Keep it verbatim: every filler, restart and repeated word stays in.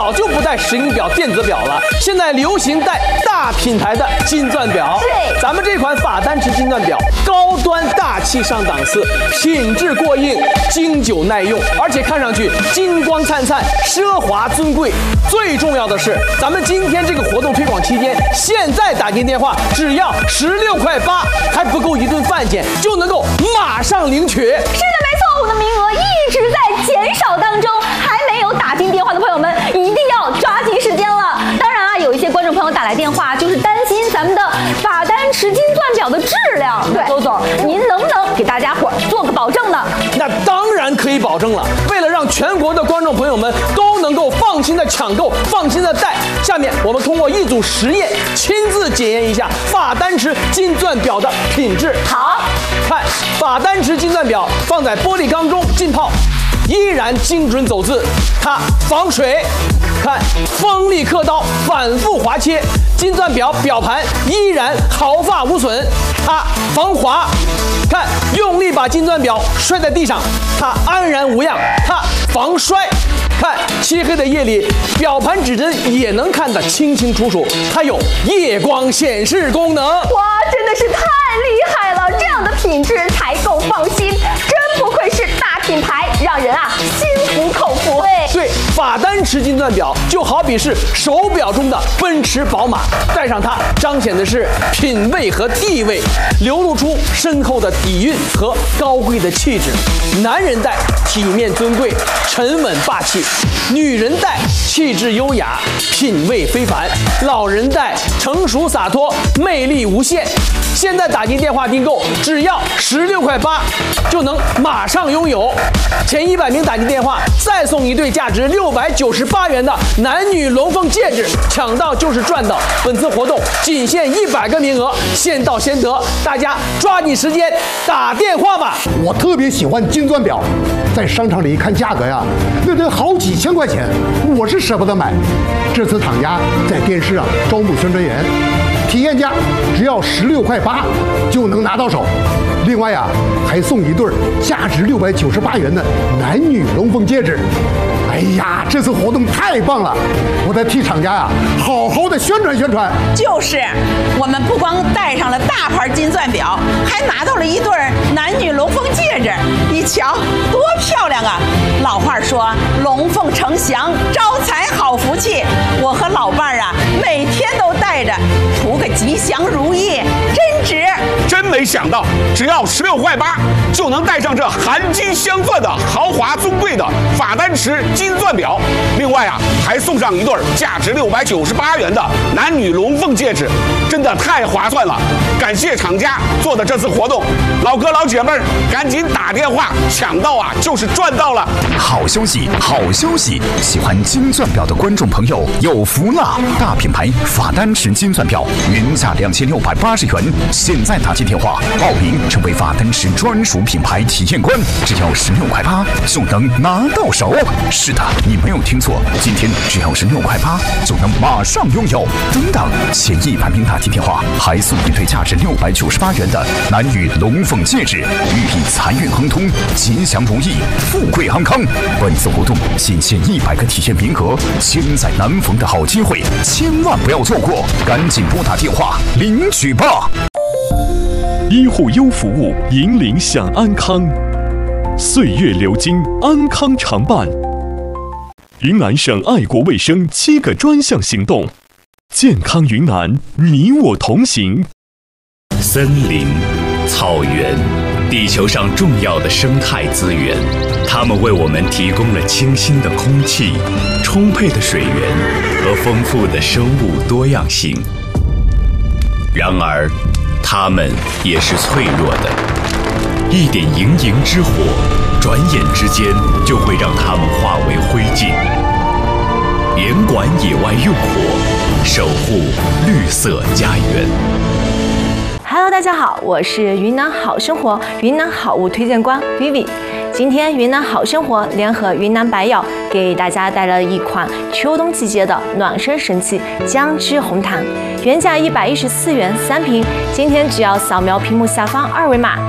早就不戴石英表、电子表了，现在流行戴大品牌的金钻表。 对， 咱们这款法丹池金钻表，高端大气上档次，品质过硬，经久耐用，而且看上去金光灿灿、奢华尊贵。最重要的是，咱们今天这个活动推广期间，现在打进电话只要十六块八，还不够一顿饭钱，就能够马上领取。是的， 没错，我们的名额一直在减少当中，还没有打进电话的朋友们，一定要抓紧时间了。当然啊，有一些观众朋友打来电话，就是担心咱们的法丹池金钻表的质量。对，周总，您能不能给大家伙做个保证呢？ 那当然可以保证了。为了让全国的观众朋友们都能够放心的抢购、放心的戴，下面我们通过一组实验，亲自检验一下法丹池金钻表的品质。 好， 看法丹池金钻表放在玻璃缸中浸泡，依然精准走字，它防水。看锋利刻刀，反复划切，金钻表表盘依然毫发无损，它防滑。看用力把金钻表摔在地上，它安然无恙，它防摔。看漆黑的夜里，表盘指针也能看得清清楚楚，它有夜光显示功能。 哇，真的是太厉害了！这样的品质才够放心，真不愧是大品牌，让人啊心服口服。 对，法丹池金钻表就好比是手表中的奔驰、宝马，戴上它彰显的是品味和地位，流露出深厚的底蕴和高贵的气质。男人戴体面尊贵、沉稳霸气，女人戴气质优雅、品味非凡，老人戴成熟洒脱、魅力无限。现在打进电话订购，只要十六块八，就能马上拥有。前一百名打进电话，再送一对价值六百九十八元的男女龙凤戒指，抢到就是赚到。本次活动仅限一百个名额，先到先得，大家抓紧时间打电话吧。 我特别喜欢金钻表，在商场里一看价格呀，那得好几千块钱，我是舍不得买。这次厂家在电视上招募宣传员，体验价只要十六块八就能拿到手。另外啊，还送一对价值六百九十八元的男女龙凤戒指。哎呀，这次活动太棒了！我得替厂家呀、啊、好好的宣传宣传。 就是，我们不光戴上了大牌金钻表，还拿到了一对男女龙凤戒指。你瞧，多漂亮啊！老话说，龙凤呈祥，招财好福气。我和老伴儿啊，每天都戴着，图个吉祥如意，真值！ 真没想到，只要十六块八就能戴上这含金镶钻的豪华尊贵的法丹池金钻表。另外啊，还送上一对价值六百九十八元的男女龙凤戒指，真的太划算了！感谢厂家做的这次活动，老哥老姐妹儿赶紧打电话抢到啊，就是赚到了！ 好消息，好消息！喜欢金钻表的观众朋友有福了！大品牌法丹池金钻表原价两千六百八十元，现在打进电话报名成为法丹池专属品牌体验官，只要十六块八就能拿到手。是的，你没有听错，今天只要是六块八就能马上拥有。等等，前一百名打进电话还送一对价值六百九十八元的男女龙凤戒指，寓意财运亨通、吉祥如意、富贵安康。本次活动仅限一百个体验名额，千载难逢的好机会，千万不要错过，赶紧拨打电话领取吧！ 医护优服务，引领享安康，岁月流金，安康常伴。云南省爱国卫生七个专项行动，健康云南，你我同行。 森林、草原，地球上重要的生态资源，它们为我们提供了清新的空气、充沛的水源和丰富的生物多样性。然而，它们也是脆弱的，一点营营之火，转眼之间就会让它们化为灰烬。严管野外用火，守护绿色家园。 Hello， 大家好，我是云南好生活云南好物推荐官 Vivi。今天云南好生活联合云南白药给大家带来了一款秋冬季节的暖身神器姜汁红糖，原价一百一十四元三瓶，今天只要扫描屏幕下方二维码